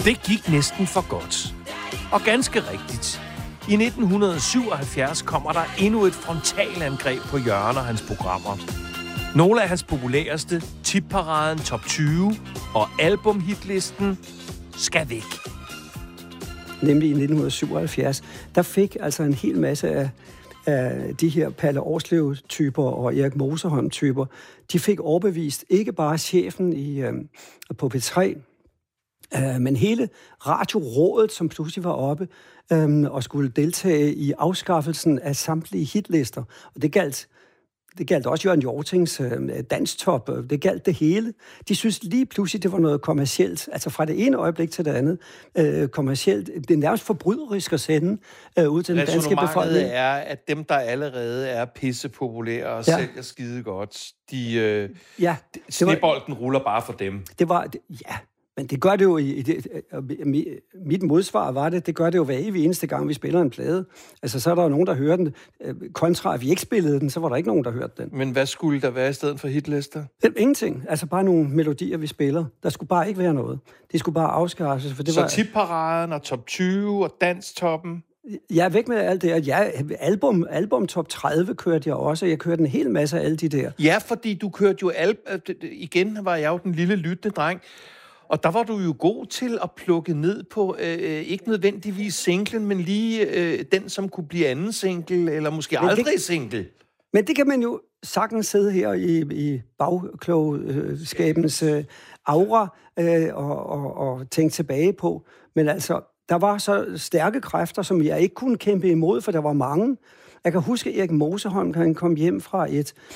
Det gik næsten for godt. Og ganske rigtigt. I 1977 kommer der endnu et frontalangreb på Jørgen og hans programmer. Nogle af hans populæreste, Tipparaden Top 20 og albumhitlisten skal væk. Nemlig i 1977, der fik altså en hel masse af de her Palle Årslev-typer og Erik Moserholm-typer, de fik overbevist ikke bare chefen på P3, men hele radiorådet, som pludselig var oppe og skulle deltage i afskaffelsen af samtlige hitlister. Og det galt også Jørgen Hjortings danstop, det galt det hele. De synes lige pludselig, det var noget kommercielt, altså fra det ene øjeblik til det andet, kommercielt. Det er nærmest forbryderisk at sende ud til den danske befolkning. Er, at dem, der allerede er pissepopulære og sælger skide godt, snebolden ruller bare for dem. Men det gør det jo, mit modsvar var det gør det jo hver evig eneste gang, vi spiller en plade. Altså, så er der jo nogen, der hører den. Kontra, at vi ikke spillede den, så var der ikke nogen, der hørte den. Men hvad skulle der være i stedet for hitlister? Ingenting. Altså, bare nogle melodier, vi spiller. Der skulle bare ikke være noget. De skulle bare afskaffes. For det så Tipparaden og Top 20 og Danstoppen? Jeg er væk med alt det. Ja, album Top 30 kørte jeg også. Jeg kørte en hel masse af alle de der. Ja, fordi du kørte jo igen var jeg jo den lille lyttende dreng. Og der var du jo god til at plukke ned på, ikke nødvendigvis singlen, men lige den, som kunne blive anden single, eller måske aldrig single. Men det kan man jo sagtens sidde her i bagklogskabens aura og tænke tilbage på. Men altså, der var så stærke kræfter, som jeg ikke kunne kæmpe imod, for der var mange. Jeg kan huske, Erik Moserholm, han kom hjem fra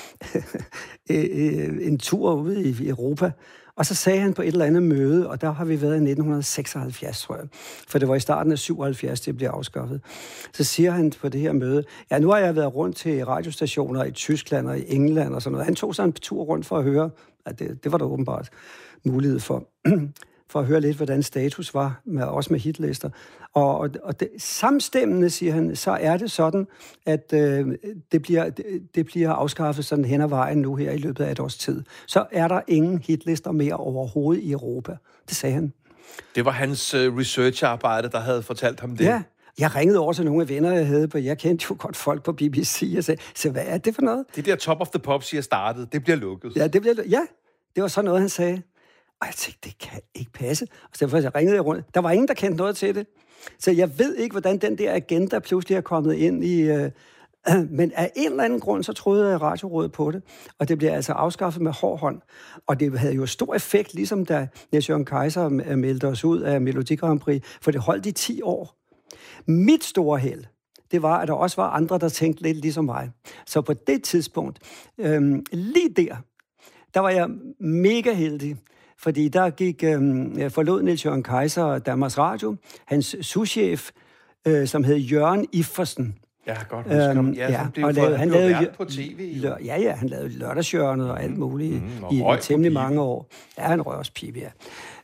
en tur ude i Europa, og så sagde han på et eller andet møde, og der har vi været i 1976, tror jeg, for det var i starten af 77, det blev afskaffet. Så siger han på det her møde, ja, nu har jeg været rundt til radiostationer i Tyskland og i England og sådan noget. Han tog sig en tur rundt for at høre, at det var der åbenbart mulighed for at høre lidt, hvordan status var, også med hitlister. Og det, samstemmende, siger han, så er det sådan, at det bliver afskaffet sådan hen ad vejen nu her i løbet af et års tid. Så er der ingen hitlister mere overhovedet i Europa. Det sagde han. Det var hans researcharbejde, der havde fortalt ham det? Ja. Jeg ringede over til nogle af venner, jeg havde på. Jeg kendte jo godt folk på BBC og sagde, så hvad er det for noget? Det der Top of the Pops, jeg startede, det bliver lukket. Ja, det var sådan noget, han sagde. Og jeg tænkte, det kan ikke passe. Og derfor jeg ringede rundt. Der var ingen, der kendte noget til det. Så jeg ved ikke, hvordan den der agenda pludselig er kommet ind i... Men af en eller anden grund, så troede jeg radiorådet på det. Og det bliver altså afskaffet med hård hånd. Og det havde jo stor effekt, ligesom da Niels Jørgen Kaiser meldte os ud af Melodi Grand Prix. For det holdt i 10 år. Mit store held, det var, at der også var andre, der tænkte lidt ligesom mig. Så på det tidspunkt, lige der var jeg mega heldig. Fordi der forlod Niels Jørgen Kaiser Danmarks Radio, hans souschef, som hed Jørgen Iffersen. Ja, godt huske ham. Han blev vært på tv. Han lavede Lørdagshjørnet og alt muligt i temmelig mange år. Ja, han røg også pibe, ja.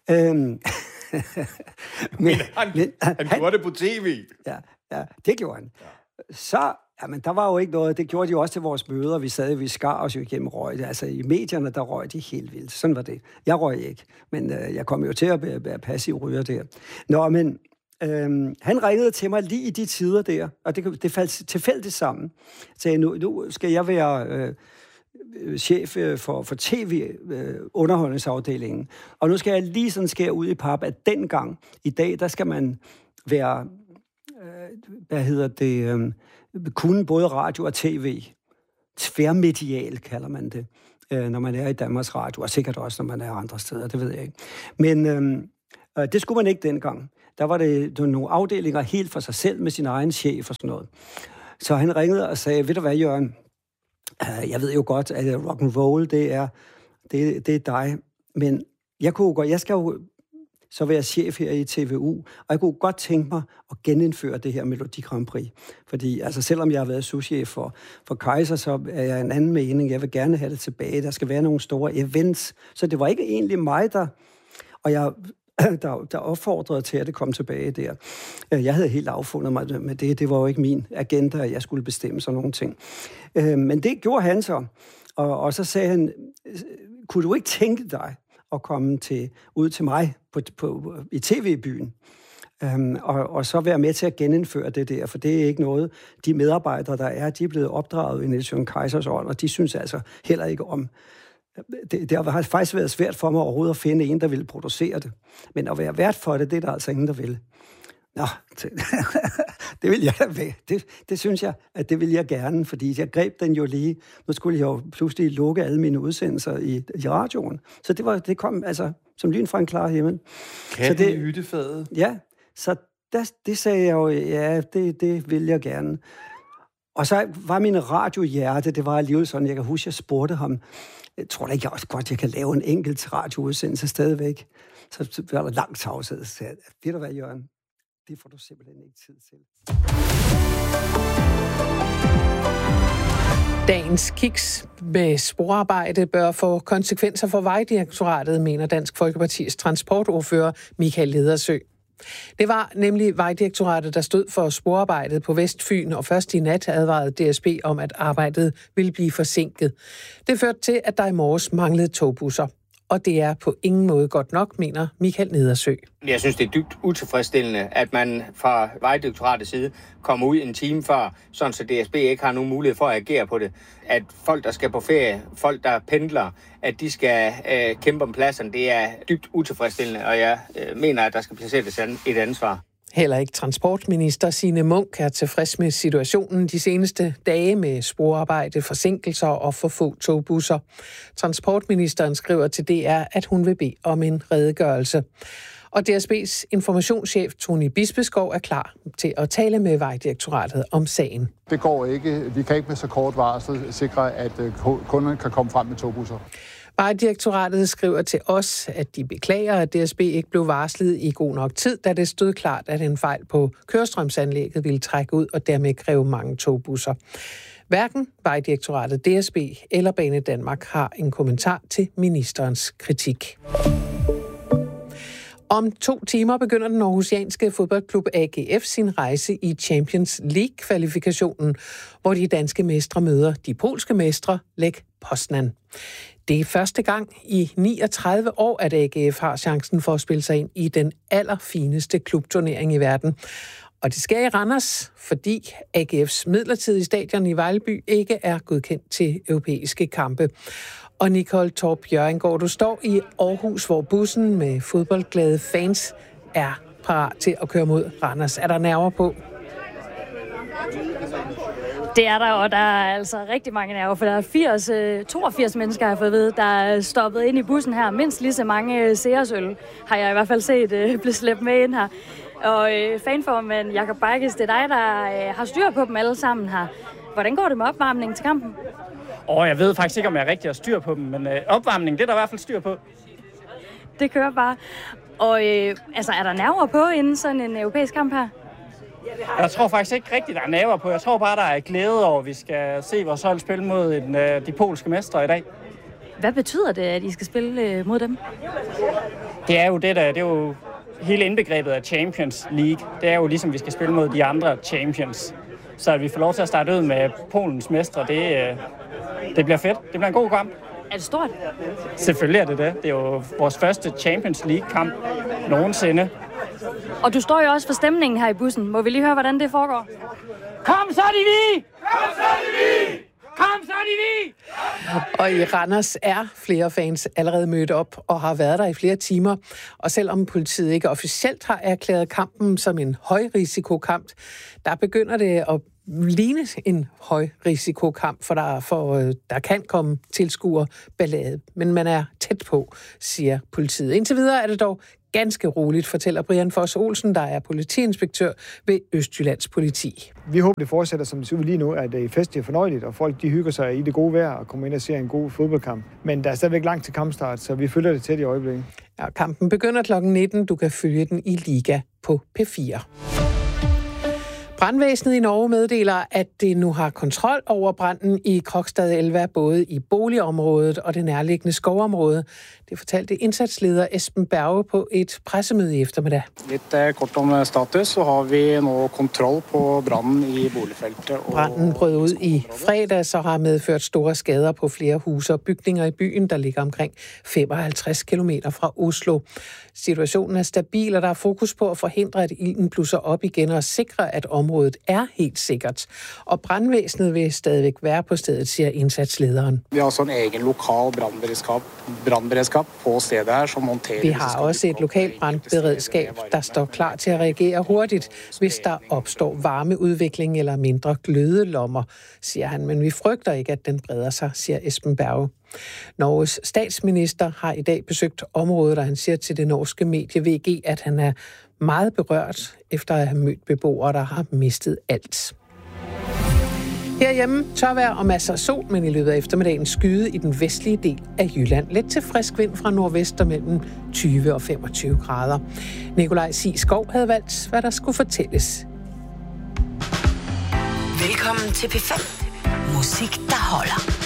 men han gjorde det på tv. Ja, det gjorde han. Ja. Så... Jamen, der var jo ikke noget. Det gjorde de også til vores møder. Vi skar os jo igennem røg. Altså, i medierne, der røg de helt vildt. Sådan var det. Jeg røg ikke, men jeg kom jo til at være passiv ryger der. Nå, men han ringede til mig lige i de tider der, og det faldt tilfældigt sammen. Så nu skal jeg være chef for tv-underholdningsafdelingen. Og nu skal jeg lige sådan skære ud i pap, at dengang, i dag, der skal man være, kunne både radio og tv. Tværmedial kalder man det, når man er i Danmarks Radio, og sikkert også, når man er andre steder, det ved jeg ikke. Men det skulle man ikke dengang. Der var det nogle afdelinger helt for sig selv med sin egen chef og sådan noget. Så han ringede og sagde, ved du hvad, Jørgen? Jeg ved jo godt, at rock and roll, det er dig, men jeg skal jo så være chef her i TVU, og jeg kunne godt tænke mig at genindføre det her Melodi Grand Prix. Fordi altså, selvom jeg har været souschef for Kaiser, så er jeg en anden mening. Jeg vil gerne have det tilbage. Der skal være nogle store events. Så det var ikke egentlig mig, der opfordrede til, at det kom tilbage der. Jeg havde helt affundet mig med det. Det var jo ikke min agenda, at jeg skulle bestemme sådan nogle ting. Men det gjorde han så. Og så sagde han, kunne du ikke tænke dig at komme ud til mig i TV-byen. Og så være med til at genindføre det der, for det er ikke noget. De medarbejdere, der er, de er blevet opdraget i Niels Jørgen Kaisers ånd, og de synes altså heller ikke om. Det har faktisk været svært for mig overhovedet at finde en, der ville producere det. Men at være vært for det, det er der altså ingen, der vil. Nå, det vil jeg det synes jeg, at det vil jeg gerne, fordi jeg greb den jo lige. Nu skulle jeg jo pludselig lukke alle mine udsendelser i radioen. Så det kom altså som lyn fra en klar himmel. Katten i hyttefadet. Ja, så det sagde jeg jo, ja, det vil jeg gerne. Og så var min radiohjerte, det var alligevel sådan, jeg kan huske, jeg spurgte ham, jeg tror da ikke også godt, jeg kan lave en enkelt radioudsendelse stadigvæk. Så var der langt tavshed, så sagde, ved du hvad, Jørgen? Det får du simpelthen ikke tid til. Dagens kiks med sporarbejde bør få konsekvenser for Vejdirektoratet, mener Dansk Folkepartis transportordfører Michael Ledersø. Det var nemlig Vejdirektoratet, der stod for sporarbejdet på Vestfyn, og først i nat advarede DSB om, at arbejdet ville blive forsinket. Det førte til, at der i morges manglede togbusser. Og det er på ingen måde godt nok, mener Michael Nedersø. Jeg synes, det er dybt utilfredsstillende, at man fra Vejdirektoratets side kommer ud en time før, sådan så DSB ikke har nogen mulighed for at agere på det. At folk, der skal på ferie, folk, der pendler, at de skal kæmpe om pladserne, det er dybt utilfredsstillende, og jeg mener, at der skal placeres et ansvar. Heller ikke transportminister Signe Munk er tilfreds med situationen de seneste dage med sporarbejde, forsinkelser og for få togbusser. Transportministeren skriver til DR, at hun vil bede om en redegørelse. Og DSB's informationschef Tony Bispeskov er klar til at tale med Vejdirektoratet om sagen. Det går ikke. Vi kan ikke med så kort varsel sikre, at kunderne kan komme frem med togbusser. Vejdirektoratet skriver til os, at de beklager, at DSB ikke blev varslet i god nok tid, da det stod klart, at en fejl på kørestrømsanlægget ville trække ud og dermed kræve mange togbusser. Hverken Vejdirektoratet, DSB eller Banedanmark har en kommentar til ministerens kritik. Om 2 timer begynder den aarhusianske fodboldklub AGF sin rejse i Champions League-kvalifikationen, hvor de danske mestre møder de polske mestre Lech Poznan. Det er første gang i 39 år, at AGF har chancen for at spille sig ind i den allerfineste klubturnering i verden. Og det sker i Randers, fordi AGF's midlertidige stadion i Vejlby ikke er godkendt til europæiske kampe. Og Nicole Torp Jørgengaard, du står i Aarhus, hvor bussen med fodboldglade fans er parat til at køre mod Randers. Er der nerver på? Det er der, og der er altså rigtig mange nerver, for der er 82 mennesker, har jeg fået at vide, der er stoppet ind i bussen her. Mindst lige så mange seersøl har jeg i hvert fald set blive slæbt med ind her. Og fanformand Jakob Bajkes, det er dig, der har styr på dem alle sammen her. Hvordan går det med opvarmningen til kampen? Jeg ved faktisk ikke, om jeg rigtig har styr på dem, men opvarmning, det er der i hvert fald styr på. Det kører bare. Og er der nerver på inden sådan en europæisk kamp her? Jeg tror faktisk ikke rigtigt, der er nerver på. Jeg tror bare, der er glæde over, at vi skal se vores hold spille mod de polske mestre i dag. Hvad betyder det, at I skal spille mod dem? Det er jo det er jo hele indbegrebet af Champions League. Det er jo ligesom, vi skal spille mod de andre champions. Så at vi får lov til at starte ud med Polens mestre, det bliver fedt. Det bliver en god kamp. Er det stort? Selvfølgelig er det det. Det er jo vores første Champions League-kamp nogensinde. Og du står jo også for stemningen her i bussen. Må vi lige høre, hvordan det foregår? Kom så, de vi! Kom så, de vi! Kom så, de vi! Og i Randers er flere fans allerede mødt op og har været der i flere timer. Og selvom politiet ikke officielt har erklæret kampen som en højrisikokamp, der begynder det at ligne en højrisikokamp, for der kan komme tilskuerballade. Men man er tæt på, siger politiet. Indtil videre er det dog ganske roligt, fortæller Brian Foss Olsen, der er politiinspektør ved Østjyllands Politi. Vi håber, det fortsætter, som det ser ud lige nu, at det fest er fornøjeligt, og folk de hygger sig i det gode vejr og kommer ind og ser en god fodboldkamp. Men der er stadigvæk langt til kampstart, så vi følger det tæt i øjeblikket. Ja, kampen begynder kl. 19. Du kan følge den i Liga på P4. Brandvæsenet i Norge meddeler, at det nu har kontrol over branden i Krokstad Elva, både i boligområdet og det nærliggende skovområde. Det fortalte indsatsleder Esben Berge på et pressemøde i eftermiddag. Lidt kort om status, så har vi nu kontrol på branden i boligfeltet. Branden brød ud i fredag, så har medført store skader på flere huse og bygninger i byen, der ligger omkring 55 kilometer fra Oslo. Situationen er stabil, og der er fokus på at forhindre, at ilden blusser op igen og sikre, at området er helt sikkert. Og brandvæsenet vil stadigvæk være på stedet, siger indsatslederen. Vi har sådan en egen lokal brandberedskab på stedet her, som håndterer... Vi har også et lokalt brandberedskab, der står klar til at reagere hurtigt, hvis der opstår varmeudvikling eller mindre glødelommer, siger han. Men vi frygter ikke, at den breder sig, siger Esben Berge. Norges statsminister har i dag besøgt området, og han siger til det norske medie VG, at han er meget berørt efter at have mødt beboere, der har mistet alt. Herhjemme tørvejr og masser af sol, men i løbet af eftermiddagen skyde i den vestlige del af Jylland. Lidt til frisk vind fra nordvest og mellem 20 og 25 grader. Nikolaj Sieskov havde valgt, hvad der skulle fortælles. Velkommen til P5. Musik, der holder.